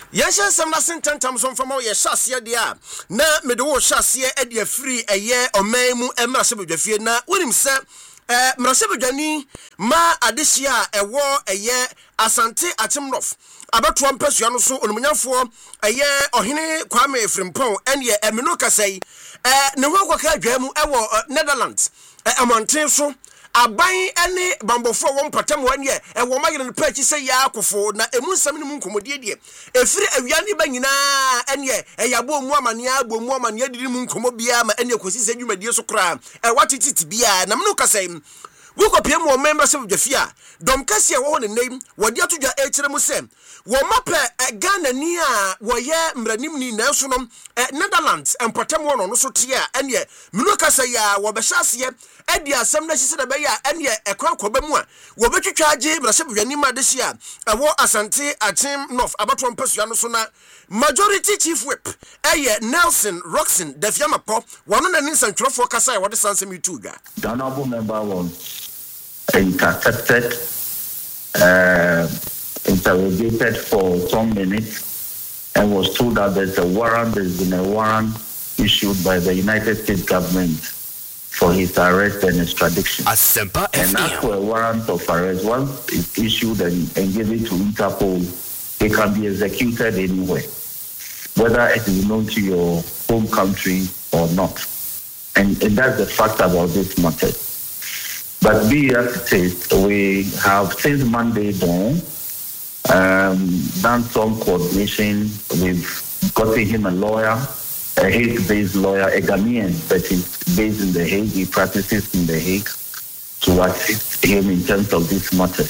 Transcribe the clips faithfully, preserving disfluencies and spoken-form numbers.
Yesha some last ten times on from your shassia dia. Na me do shassia edia free a year or memu emra sebedwafie na wonim se eh mrasebedwani ma adesia e wo a year Asante Atimnof abeto ampasua no so onumunyafo eye ohene Kwame Frimpong ene emino kasai eh ne ho akwaka adwamu e wo Netherlands eh amonten so aban ene bambofo wo mpatam wane e wo magene no pachi se ya akofo na emu nsam ne mu nkomodie die efiri awia ne ba nyina ene e yabo mu amane agbo mu amane adiri mu nkomo bia ma ene kosi se dwumadie so kra e watititi bia na mno kasai Wuko P M or members of the Fia, Dom Cassia won the name, what you to your H M S. Womape a Ghana near Waye Mranimni Nelsonum at Netherlands and Patamon on Sotia, and yet Munukasaya, Wabashasia, Edia, some necessary Baya, and yet a crown Cobemua. Wabetu charge, Brasabianima this year, a war Asante at Tim North Abatron Persianosona. Majority Chief Whip, Aye Nelson Roxon, the Fiamapo, one on an instant for Kasai, what the Sansa Mutuga. The honorable member was intercepted, uh, interrogated for some minutes, and was told that there's a warrant, there's been a warrant issued by the United States government for his arrest and extradition. And as for a warrant of arrest, once it's issued and, and given to Interpol, it can be executed anywhere, whether it is known to your home country or not. And, and that's the fact about this matter. But be as it is, we have since Monday dawn um, done some coordination. We've gotten him a lawyer, a Hague-based lawyer, a Ghanaian that is based in The Hague. He practices in The Hague to assist him in terms of this matter.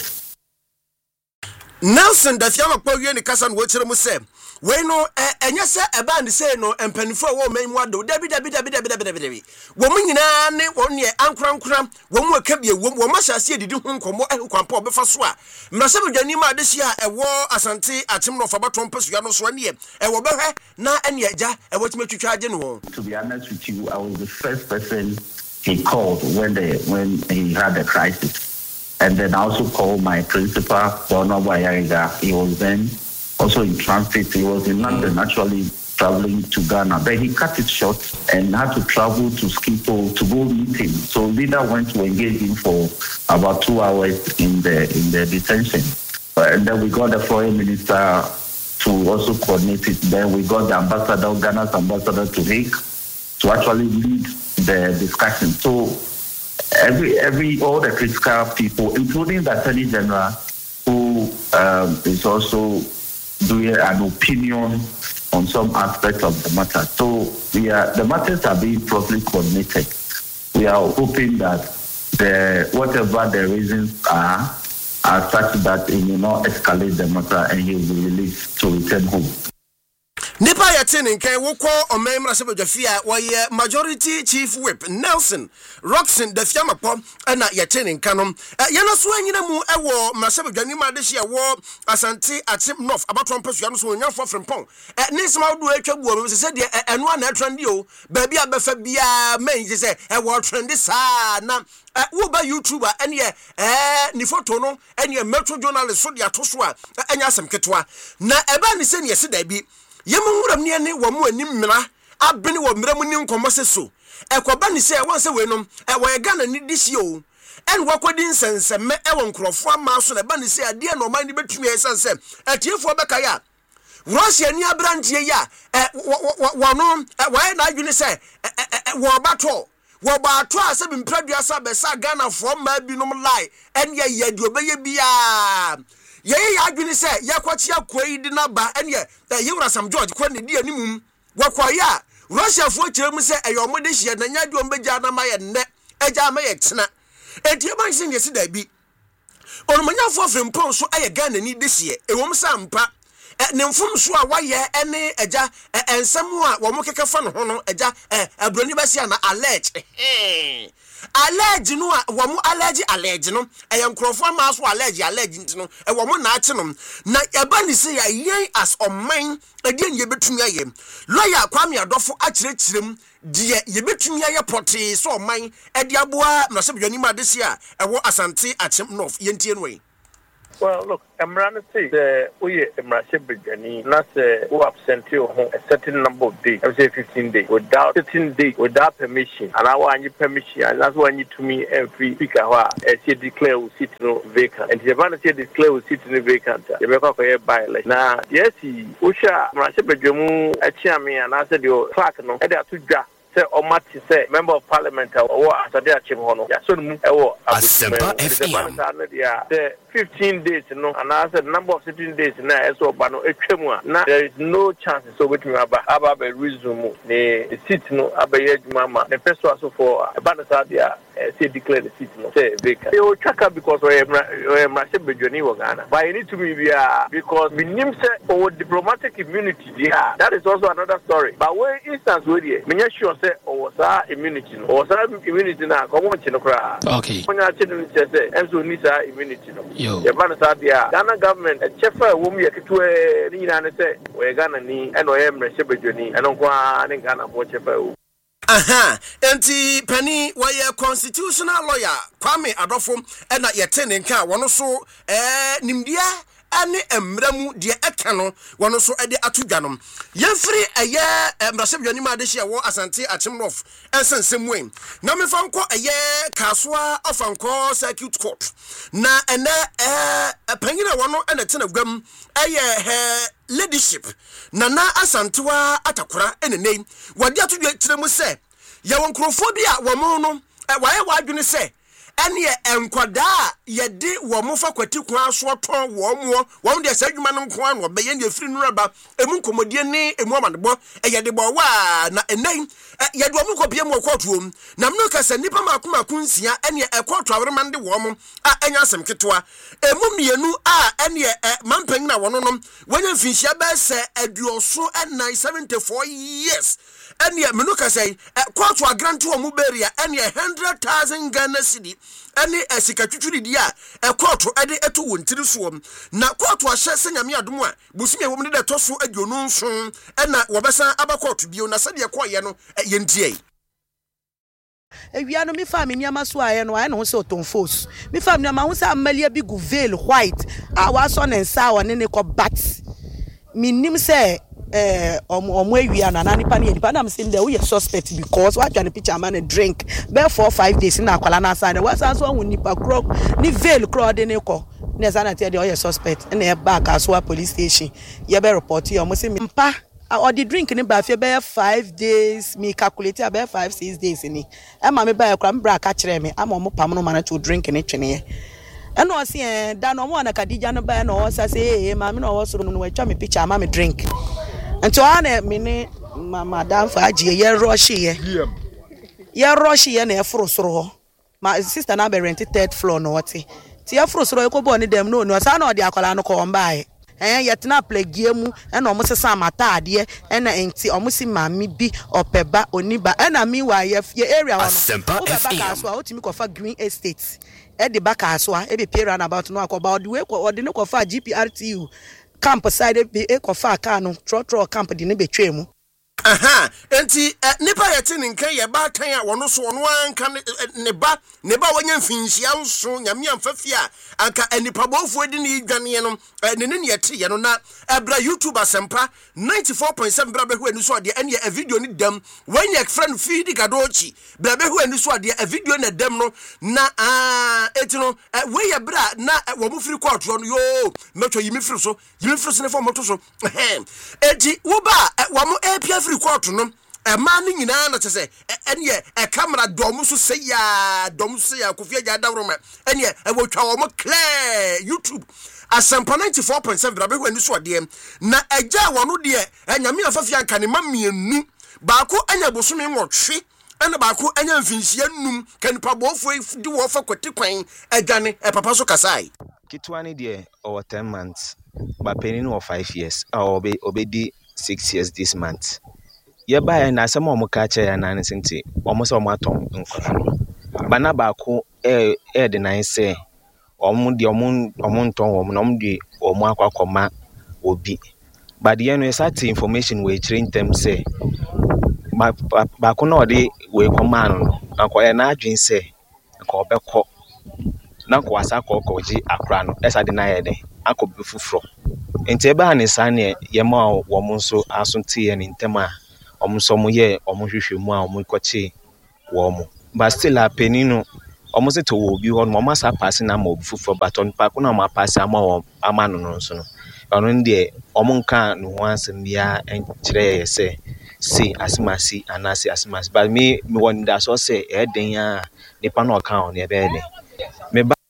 Nelson da fiama kwa wieni kasa no wachire mu se we no enya se eba ne se no empanifo wo manmu ado dabi dabi dabi dabi dabi dabi wo mu nyina ne won ne ankura ankura wo mu akabie wo wo mahase edidi hu nkomo enkwanpa obefa so a mmase bedwani ma adehia ewo Asante Atimnof abaton pasua no so ne e wo behwe na ene agya e wotime twitwa age no. To be honest with you, I was the first person he called when the when he had a crisis. And then I also called my principal, Donald Wayariga. He was then also in transit. He was in London, actually traveling to Ghana. But he cut it short and had to travel to Schiphol to go meet him. So Leader went to engage him for about two hours in the in the detention. And then we got the foreign minister to also coordinate it. Then we got the ambassador, Ghana's ambassador to Hague, to actually lead the discussion. So Every, every, all the critical people, including the Attorney General, who um, is also doing an opinion on some aspects of the matter. So we are, the matters are being properly coordinated. We are hoping that the whatever the reasons are, are such that it will not escalate the matter and he will be released to return home. Nipa yatene nkan wokọ omemra sebedwafia waye Majority Chief Whip Nelson Roxon da fiamapo na yatene nkan no yana so anyina mu ewo masebedwani ma de hia wo Asante Atimnof abaton pasua no so onyafo Frimpong ne sema do atwa buo se se de eno na trend o ba bia befa bia man se e wo trend sa na wo ba YouTuber ene eh ni photo no ene metro journalist so de atoso a enya asem ketwa na eba ni se ne yesi da bi Yemunguram ne ne wo mu anim mra abene wo mra mu ni nkomo seso ekoba ni se won se we nom e wo Ghana ni disi o en wo kwodi nsenseme e wo nkrofo ama so na ba ni se ade na o man ni betumi esense atiefo beka ya Russia ni abrantie ya e wo no wo na adwene se wo bato wo bato ase bi mpradua sa be sa Ghana fo ma bi nom lai en ye ye de obeye bia ye ye adwene se yakwachi akwai di na ba ene ye wura Sam George kwa ne di animum wakwaye Russia fo kiremu se eyomode hie na nya dwom beja na maye ne eja maye tena etie ban sin yesi da bi onumanya fo Frimpong so aye Ghana ni desie ewom sampa ne mfum so a waye ene eja ensem a wo mo kekefa no ho no eja abroni basia na alert allergy no wo mo allergy allergy no e yankrofo ma so allergy allergy ntino e wo mo na ache no na eba ni se ya yen as oman ade nye betumi aye lawyer Kwame Adofo akirekirem die ye betumi aye pote so oman ade aboa na se bedwani ma de se a e wo Asante Atimnof yentie no yi Well, look, I'm running to say the we Emrashe Bejani, not who absent you a certain number of days, I would say fifteen days, without fifteen days, without permission. And I want you permission, and that's why you to me every week. I say declare we sit no vacant. And the man say declare we sit no vacant. You make up a by like now, yes, he Usha Emrashe Bejamu, a chairman, and I said your clerk, no, and they are two jobs. Say Omati say member of parliament or Asade Achimhono. Ya so mu ewo Asempa F M. The fifteen days no and I said number of sitting days na eso ba no etwemu a na there is no chance so wetumi aba aba be resume the seat no abaye adwuma ma the person also for about the say declare the seat no say vacant. You chaka because we emra she bedwani wo Ghana. But you need to be because we nim say our diplomatic immunity there. That is also another story. But when instance we there, me sure say or sa immunity no or sa immunity na come on chino kra. Okay. When I chino say enso ni sa immunity no. Yo. The man said there Ghana government a chefa wo me ketwe ni na say we Ghana ni e no emra she bedwani e no kwa ni Ghana mo chefa wo. Aha, enti pani why constitutional lawyer Kwame Adofo and na yete ne nka wono so eh nimdia ane emramu de eka no wono so ede atudwanom yefri eye emrasebwani ma de hye wo Asante Achimrof ensensem na me fanko eye kasoa ofanko circuit court na ene eh panyina wono ene tena gwam eye he leadership Nana Asantewa Atakura enene wadi atudwa tiremu se ya wonkrofobia womo no waye wadwene se ene enkwada yede womo fa kwati kwa so ton womo wom de sadwuma no nko an obeye ne afiri no raba emu nkomodie ne emu amadebo yede bo wa na enen yede womo kopie mu kotuom na mno kasa nipa makoma kunsia ene ekotu aweremande womo a enya asem ketwa emu mienu a ene mampan na wono no wanya mfinhia ba se aduoso nine seventy-four years ene mno kasa kotu agranto womo beria ene one hundred thousand Ghana cedi ene esika twutwuri dia ekoto ede eto wontiri soom na koto ahye senyame adom a busumi wom ne de toso aduonu nson ena wobesan abakoto bio na sade ekoye no yentie Ewia no me fa me niama so aye no aye no se otonfos me fa me niama ho se amalia bi gu veil white a wa so ne nsa wo ne ne ko bat me nim se eh omo ewia na na nipa ne nipa na me say there we suspect because what you picture man a drink be four five days na akwala na side what so won nipa kro ni veil kro de ne ko ne sana tie de o suspect na e back aso police station ye be report you mo say mpa or the drink ni ba fe be five days me calculate about five six days ni e ma me ba e kra me bra ka kire me ama mo pam no man to drink ni twene e no se eh da no mo na Kadija no ba no sa say eh ma me no wo soro no we twa me picture ama me drink nto ana me ne madam fa agie ye rush ye ye rush ye na e foro soro ho my sister na be rent third floor no wote ti e foro soro e ko bo ni dem no no sa na odi akwala no ko mbae eh yetna plague mu e na omo sesa mata ade e na enti omo si mami bi opeba oniba e na mi wa ye area wa no obeba ka so a otimi ko fa green estate e de baka so a e be pay run about no akoba odi we ko odi ne ko fa G P R T U camp side be e ko fa aka no tro tro camp di ne betwe mu. Aha, enti nipa yete ne nkan ye ba tan a wono so wono anka ne ba ne ba wanya mfinhia nso nyame amfafia anka enipa bofu edi ne dwane no ne ne yete ye no na ebra YouTube Asempa ninety-four point seven bra behu eni so ade ene a video ni dam wanya friend feed gadochi bra behu eni so ade a video na dam no na ah etino we ye bra na wo mu free court no yo metwa yimi free so yimi free so ne fo moto so ehem eti wo ba wo mu apia court no e ma ni nyina na tese ene e camera dom so se ya dom so ya Kofi Agya Dawroma ene e wo twa wo mo clear YouTube Asempa ninety-four point seven abehu ani so de na agya wono de anyame afafia nka ne ma mienu baako anya bosome nwotwe ene baako anya mfinhia num kanipa bofo di wo fa kwati kwan adwane e papa so kasai kitwani de over ten months ba penin of five years or obe obedi six years this month. Ye ba na asem omo ka che ya na nsenti omo se omo atom nkoro bana ba ko e e de nan se omo de omo omo nton omo na omo de omo akwakoma obi but the no certain information we train them say ba ba ko no de we command no akoya na adwen se ko obekọ na ko asa ko ko ji akra no esa de na ye de akọ fufuro enti ebe a ne sane ye ma wo mo nso asonte ye ne ntema omo nso mo ye omo hwehwe mu a omo koche wo mo but still a penino omo se to wo bi ho no mo asa pass na ma obi fufuro baton pa ko na ma pass ama wo ama no no nso no ono ndie omo nka no ho ansem bia enkire ye se si asimasi anasi asimasi but me me wonder so say e den a nipa no ka on e be den me ba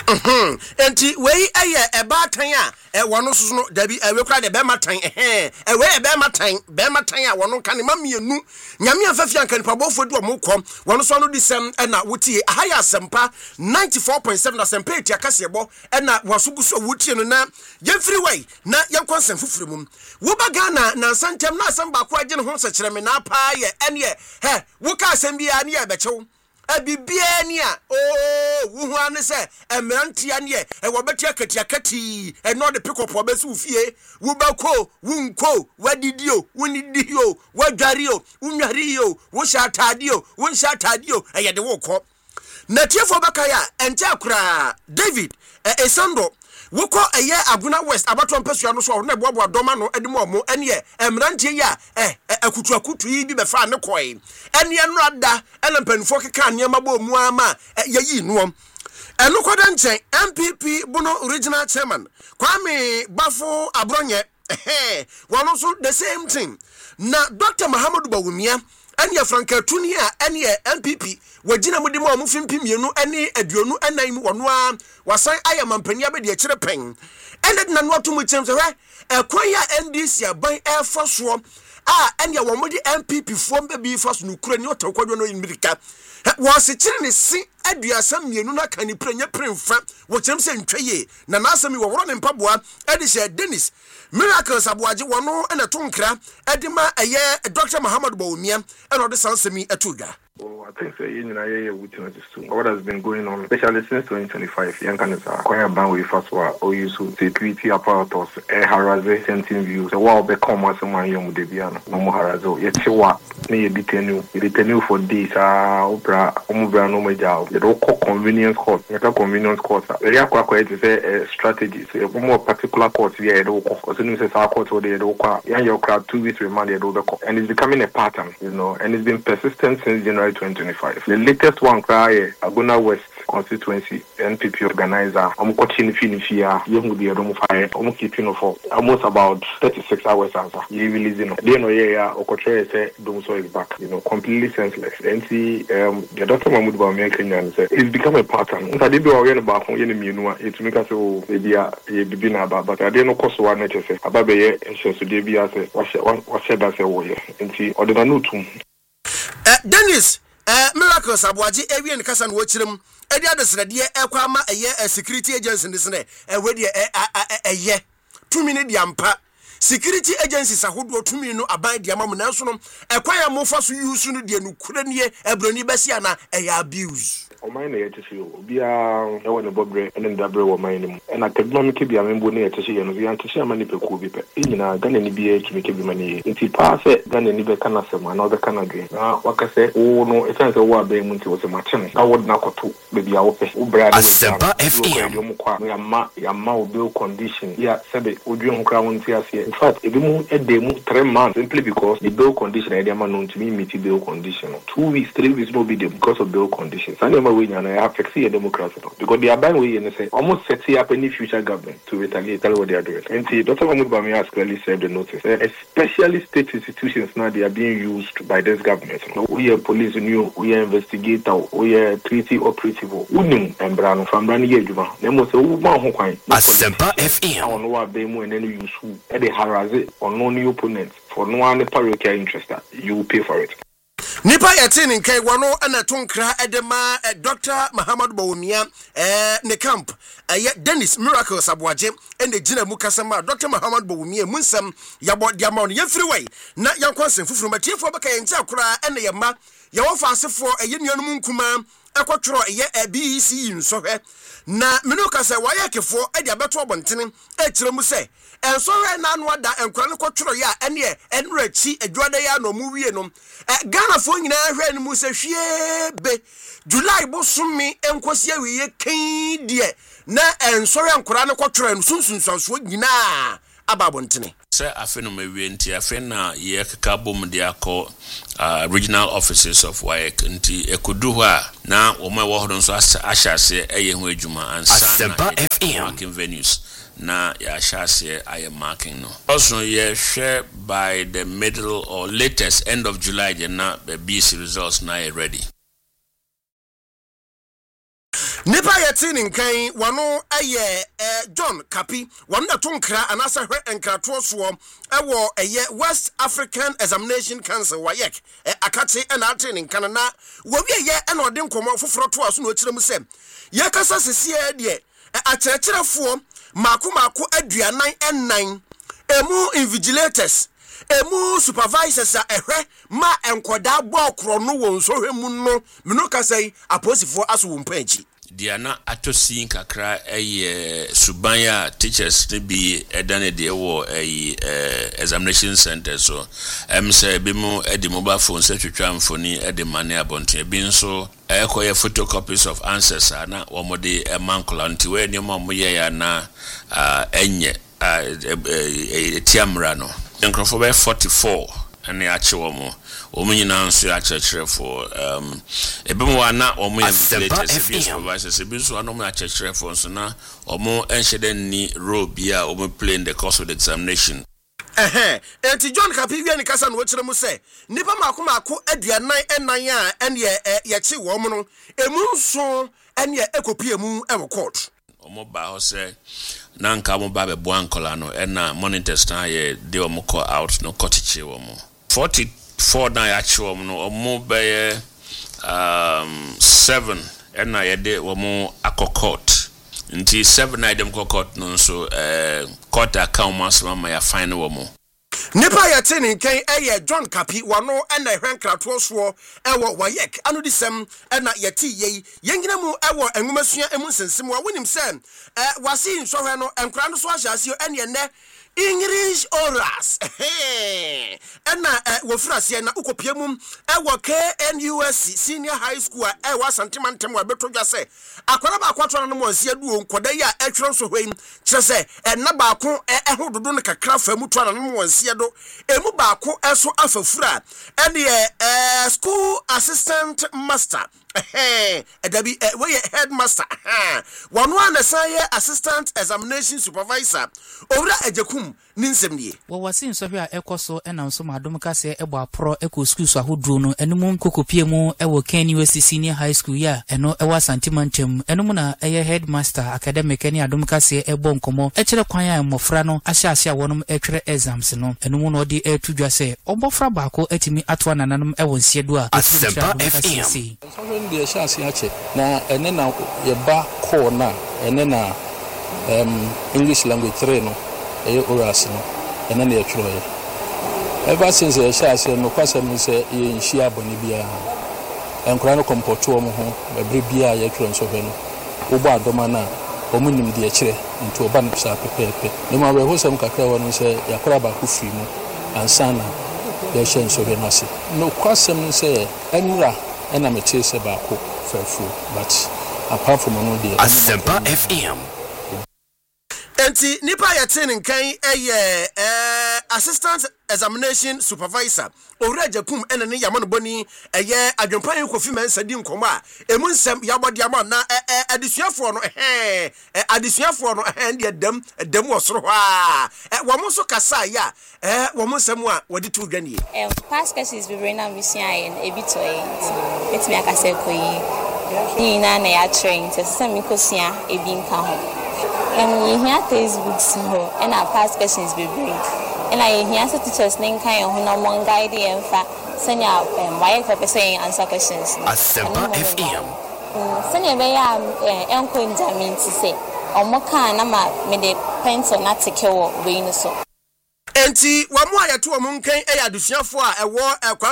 enti wei eye eba tan a e wono so no dabi ewe kra de be matan eh ewe e be matan be matan a wono ka ne mamienu nyame afafia nka nipa bofo du omokom wono so no disem na wotie ahaya sempa ninety-four point seven asempa etia kasebo na wasogu so wotie no na yemfiri wei na yenkonsem fufuremum wo ba Ghana na santem na asem ba ko agye ne ho se kire me na pa ye ene he wo ka asem bia ne ye bechew abibia ni a oh wo hu ane se emrantia ne e wo betia katia kati e no de pick up obesu fie wo bako wo nko wadidio wonidio wadwario unwario wo shatadio wo shatadio e ye de wo ko na tiefo bakaya ente akura David e Esando woko eye Aguna West abato mpesua no so na boabo adoma no edimo omo ene emrantie ya eh akutu akutu yi bi be fa ne koi ene no ada ene mpanfo keka ne ma bo mu ama yeyi no eno koda nchen M P P Bono original chairman Kwame Bafo Abronye eh wono so the same thing na Doctor Mahamudu Bawumia ene Franka Tunia ene M P P wagina mudi mo amfimpi mienu ene aduonu anan mu wono a wasan ayamampani abedi akire pen ene na no to mu chem se hwe ekwan ya N D C aban efoso a ene wo mudi M P P fo mbebi faso no kura ni otokwadwo no yimirika wo se kire ne si aduasam mienu na kan ni prenya premfa wo chem se ntwaye na nasami wo woro ne mpaboa ede she Dennis Miracles Abuaje wono ene to nkra ede ma eye Doctor Mahamudu Bawumia ene ode sansemi etuga. Oh, I think so. You know, yeah, witnesses too. What has been going on, especially since twenty twenty-five, young candidates are quite a ban with first war or use security apparatus, a harassment, sending views. The war become as someone young with the piano. No more harassment. Yet, you what? Me detain you. Detain you for this. Ah, opera. Omubra no major. You don't call convenience court. You call convenience court. Very quite is a strategy. So, a more particular court. Yeah, you don't call. Because you say our court or they don't call. Yeah, you crowd two weeks remand. You don't call. And it's becoming a pattern, you know. And it's been persistent since January twenty twenty-five. The latest one cry Aguna West constituency N P P organizer I'm coaching finishia young with the room fire I'm keeping for almost about thirty-six hours answer you releasing they know yeah or say don't so is back you know completely senseless and see um the Doctor Mahamudu Bawumia Kenyan say it's become a pattern so they be aware about when you know it make us so maybe a be na ba but I don't know cost one nature say ababe ye so dey be as what what said that say wo ye and see or the no too Dennis Eh Miracles Abuaje ewie ne kasa no wachirem edi adesrede ekwa ma eye security agency ne sene e wedi eye tumi ne diampa security agencies ahodo tumi no aban diama mo nanso no ekwa ya mo fa so use no de no kura ne ebroni besia na eye abuse o mine na yete si obi a e won bobre ene ndabre wo mine mu e na economic bia membo ne yete si ye no bi antisi amani peku bi pe e nyina Ghana ni bi e tumi ke bi mani nti pa se Ghana ni be kana sema na o be kana dwe na wakase o no e chance wo aban mu nti wo se machen na wod na koto be bia wo pe wo bra de Asempa F M yo mu kwa ya ma ya ma o bill condition ya sebe odwe ho kra won ti ase in fact e bi mu e de mu three months simply because the bill condition e dey ma no ntumi meet bill condition two weeks three weeks no be there because of bill conditions and we na have to see a democracy because they are buying way and say almost setting up any future government to retaliate tell what they are doing. And see, Doctor Mahamudu Bawumia has clearly served the notice. Uh, especially state institutions now they are being used by this government. You know, we are police new, we are investigator, we are treaty operative. We know and Brano from Brani Yejuma. They must say, "Oh, man, who can?" Asempa F M. I don't know what they and then you sue. They harass it or no new opponents for no one parochial interest. You will pay for it. Nipa yatin in kai wano ana tonkra edema eh, Doctor Mahamudu Bawumia eh ne camp eh Dennis Miracles Abuaje ene gina mu kasama Doctor Mahamudu Bawumia munsam yabo diama on yefri way na yankwansen fufuru matiefo baka yentia kura ene yema yawo faasefo eh yenuanum nkuma ekotro ye B E C nso hwe na menu ka se wayekefo e dia beto obontene e kire mu se enso hwe na anu ada enkura ne kotro ya ene enra chi adwada ya no mu wie no Ghana fo nyina hwe ne mu se hwie be July bo sumi enkosi awiye kin die na enso hwe enkura ne kotro no sunsunsanso nyina ababontene se afeno mawie nti afena ye keka bom de akọ regional offices of W A E C nti ekodu ho a na wo ma wo ho nso ahyase eye ho adwuma ansa na marking venues na ya ahyase aye marking no also ye share by the middle or latest end of July je na B E C results na ye ready. Nipa yetini nkan wano eye John Kapi wanda tonkra anasa hwe enkrato so ewo eye West African Examination Council W A E C akate ena atini nkan na wowie ye ena ode nkomo foforo to aso no kire mu se ye kasa sesie de akyerkyerefo mako mako aduanan enan emu invigilators emu supervisors a ehwe ma enkoda bokro no wonso hwemu no meno kasai aposifo aso wompanchi Diana atosi kakra eye subanya teachers ne bi edane de wo eye examination center so em say bi mu edi mobile phone se twetwa mfoni edi mane abonto bi nso ekoye photocopies of answers na wo mode e mankola nti we ni mo ye ya na enye tiamra no nkrofo be forty-four ene ache wo mo omunyina nso akyerkyere for um ebemu wana omu invigilators supervisors ebiso anomu akyerkyere for nso na omu enhyede ni role bia omu play in the course of the examination. Eh eh enti John Kapi wi ani kasa no wokire mu se nipa mako mako aduanan enan a ene ye kye wo mu no emu nso ene ekopie mu e court omu ba ho se na nka omu ba be bo ankola no ena monitors na ye de omu call out no kotiche wo mu forty-four na ya chiwo no omu be um seven ena ye de omu akokot nti seven na dem kokot no so eh court account masama ma ya fine womu Nipa yetini nkan eye John Kapi wano ena hwenkrato so ewo W A E C anu disem ena yeti ye yengina mu ewo enwumasua emu sensem wa wonim se eh wasi nsohwe no enkra no so ahyase ene ne English oras ena wofrase na ukopie mum ewo K N U S senior high school e wa santimantem wa betodwa se akwara ba kwatro no mo nsia duo nkoda yi a etwero so hwem kire se ena ba ko ehododo ne kakra fa mutu na no mo nsia do emu ba ko eso afafura ene eh school assistant master eh edabi we headmaster one one say assistant examination supervisor owura ejekum ninsem nie wo wasi nsohwe a ekoso enanso madom kase ebo apro eko school so ahodro no enum kokopie mu ewo K N U S senior high school ya eno ewa santimantem enum na eye headmaster academic eni adom kase ebo nkomo ekere kwan ya mmofra no ahya ahya wonum etwere exams no enum no de etudwa se obofra baako atimi atwa nananum ewo nsiedu a Asempa F M the chance yache na ene na yeba call na ene na um English language three no e oras no ene na yetro ye ever since the chance no kwase no se ye nhia boni bia enkura no kompoto mo ho bebre bia yetro nso be no obo adoma na omunim de ekire nti oba no sa pepepe ne ma we hosam kakra wonu se yakora ba ku free mu ansana ye shen so be no se no kwase no se enra ena me chese ba ko fefu but apart from no dey Asempa F M enti nipa yetini nkan eye eh assistant examination supervisor owura jakum ena ne yamano boni eye adwempan kofi mansadi nkomo a emu nsem yabode ama na adesuafo no eh adesuafo no eh de dam dam osoro ha eh wo mo so kasa ya eh wo mo nsem a wodi to dwane eh past cases be bring am vision ayen ebitoy it me akase koyi ni na na ya train se se mi kosia ebi nka ho and you hear textbooks so and our past questions be bring and I hear teachers then kind of no one guide and fa send ya why for saying answer questions Asempa F M send ya be ya enko intermin to say omo kan na ma me de pencil na take wo we no so enti wamu ayato omu nkan e adusuafo a ewo Kwame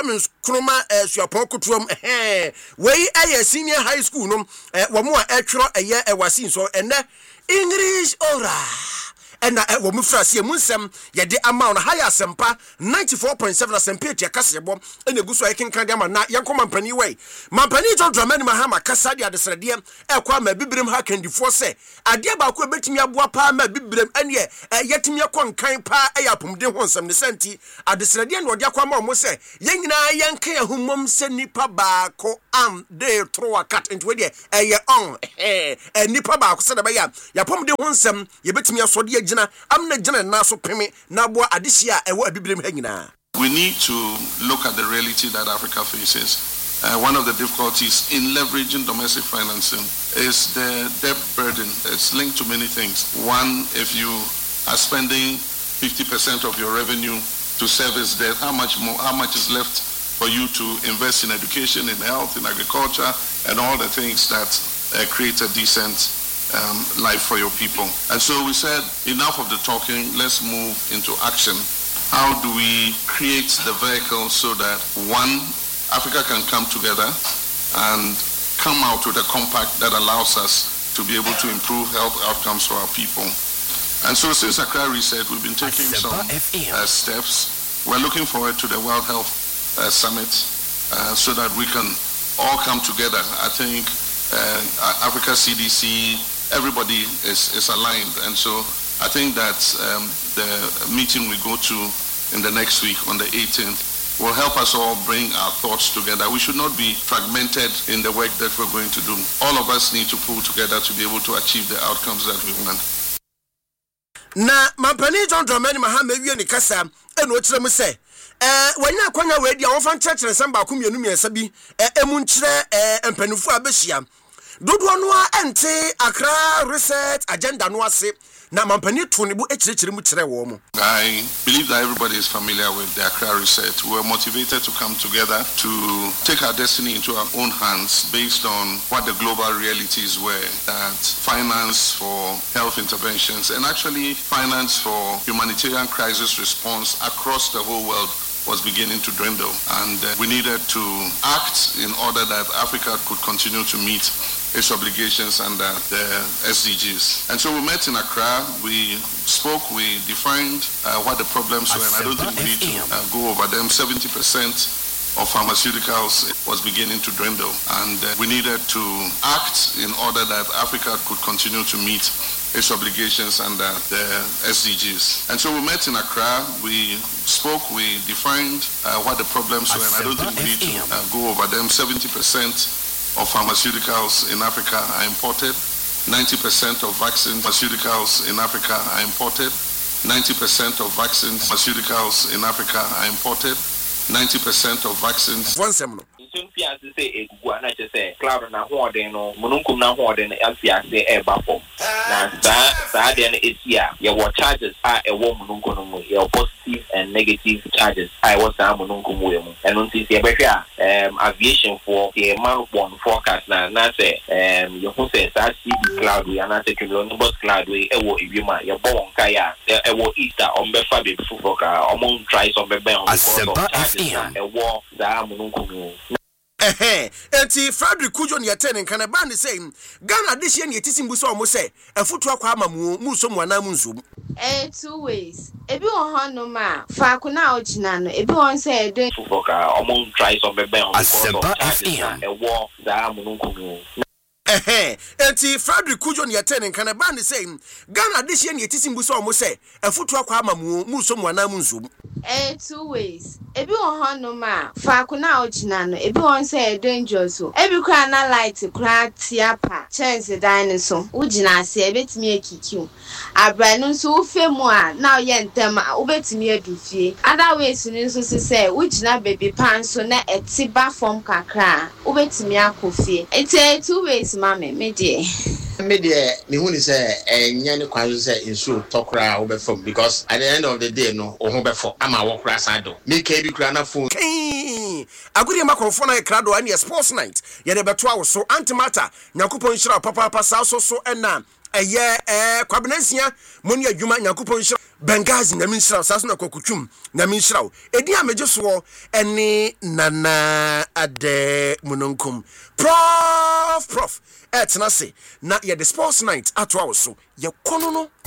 Kroma Suapon Kutrum eh we a senior high school no eh wo mo a etwero eye e wasin so ene English ora ena e wo mu frase mu nsem ye de ama na high asempa ninety-four point seven asempa tia kasebo ena guso e kenkan de ama na yenko mampani we mampani John Dramani Mahama kasa de adesrede e kwa ma bibrem ha kandifo se ade ba ko betimi aboa pa ma bibrem ene yetimi konkan pa e yapomde ho nsem ne senti adesrede na ode akwa ma mo se yenyina yenka ya humom se nipa ba ko am de troa cat into we de e on eh nipa ba ko se da ba ya yapomde ho nsem ye betimi asode Gina, I'm not Gina Naso Pemi, Nabwa Adisia, and what Biblim Hangina. We need to look at the reality that Africa faces. Uh, one of the difficulties in leveraging domestic financing is the debt burden. It's linked to many things. One, if you are spending fifty percent of your revenue to service debt, how much more, how much is left for you to invest in education, in health, in agriculture, and all the things that uh, create a decent Um, life for your people. And so we said, enough of the talking, let's move into action. How do we create the vehicle so that, one, Africa can come together and come out with a compact that allows us to be able to improve health outcomes for our people. And so since Accra Reset, we've been taking some uh, steps. We're looking forward to the World Health uh, Summit uh, so that we can all come together. I think uh, Africa C D C, everybody is, is aligned, and so I think that um, the meeting we go to in the next week on the eighteenth will help us all bring our thoughts together. We should not be fragmented in the work that we're going to do. All of us need to pull together to be able to achieve the outcomes that we want. Na mampani John Dramani Mahama wie ne kasa eno kire mu se eh wanya kwanya we dia won fan church samba ko mienu miensa bi eh emu nkire eh empanufo abehia dodo no a ente Accra Reset agenda no ase na mampani to ne bu ekirikiri mu kire wo mo. I believe that everybody is familiar with the Accra Reset. We are motivated to come together to take our destiny into our own hands based on what the global realities were, that finance for health interventions and actually finance for humanitarian crisis response across the whole world was beginning to dwindle, and uh, we needed to act in order that Africa could continue to meet its obligations under the S D Gs. And so we met in Accra, we spoke, we defined uh, what the problems were, and I don't think we need to uh, go over them. seventy percent of pharmaceuticals was beginning to dwindle, and uh, we needed to act in order that Africa could continue to meet its obligations under the S D Gs. And so we met in Accra, we spoke, we defined uh, what the problems were, and I don't think we need to uh, go over them. seventy percent of pharmaceuticals in Africa are imported. ninety percent of vaccines, pharmaceuticals in Africa are imported. ninety percent of vaccines, pharmaceuticals in Africa are imported. ninety percent of vaccines. One seminal. Fiance say a guana say cloud na hoden no mununkum na hoden fiance e ba fo na sa sa den etia ye what charges are e wo mununkum no mu ye positive and negative charges I was sa mununkum we mu eno nti se be hwa um aviation for the man born forecast na na say um you who say sa C cloud we na say cumulonimbus cloud we e wo ebiema ye bo won kai a e wo easter on be fa be fufu ka omon try some be be on because e wo sa mununkum. Eh enti Frederick Kujo ne yeten nkan ba ne say Ghana de hye ne yetisim bu so mo say afutu akwa amamu mu so mu ana mu nso eh two ways ebi won hono ma fa ko na ogina no ebi won say do fuka omon try some be be on because e wo da mununkum. Eh enti Frederick Kujo ne yeten nkan ba ne say Ghana de hye ne yetisim bu so mo say afutu akwa amamu mu so mu ana mu nso eh two ways ebi won hono ma fa ko na ogina no ebi won say dangerous so ebi kwa na light kra tiapa chance dan so ugina ase ebetimi ekikiu abranu so ufemu a na ye ntem a ubetimi adufie other ways ni so say ugina baby pan so na etiba form kakra ubetimi akofie ete two ways mama me die me die me hu ni say enya ne kwan say insu tokra obefom because at the end of the day no o hu befo ama wo kra sado me ka bi kra na phone agudi ma konfo na kra do ani sports night ye de beto awo so antimata nyakopon hira papa papa sa so so ena ɛyɛ ɛɛ kwabenansia moni adwuma nyankopɔn nhyira Bengazi na minhyira saso na kokutwum na minhyira edi ameje so ɛne nana ade munonkum prof prof etna se na ye the sports night atwa wo so ye kono no